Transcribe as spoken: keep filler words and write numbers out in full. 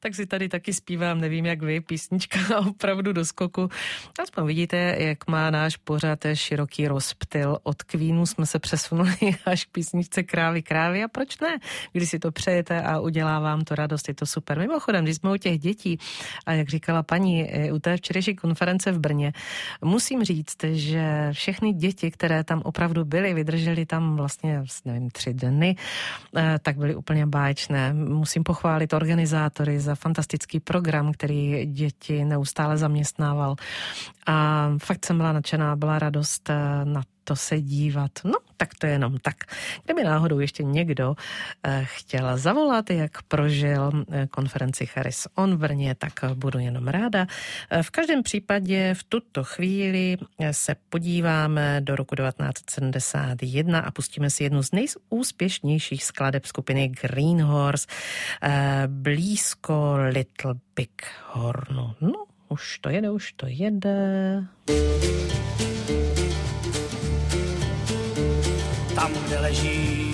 Tak si tady taky zpívám, nevím jak vy, písnička opravdu do skoku. Aspoň vidíte, jak má náš pořad široký rozptyl. Od Queenu jsme se přesunuli až k písničce Krávy, krávy a proč ne? Když si to přejete a udělá vám to radost, je to super. Mimochodem, když jsme u těch dětí a jak říkala paní u té včerejší konference v Brně, musím říct, že všechny děti, které tam opravdu byly, vydržely tam vlastně, nevím, tři dny, tak byly úplně báječné. Musím pochválit organizátory za fantastický program, který děti neustále zaměstnával. A fakt jsem byla nadšená, byla radost na to se dívat. No, tak to je jenom tak. Kdyby náhodou ještě někdo chtěl zavolat, jak prožil konferenci Charis On v Brně, tak budu jenom ráda. V každém případě v tuto chvíli se podíváme do roku devatenáct sedmdesát jedna a pustíme si jednu z nejúspěšnějších skladeb skupiny Green Horse, blízko Little Big Hornu. No, už to jede, už to jede. Tam, kde leží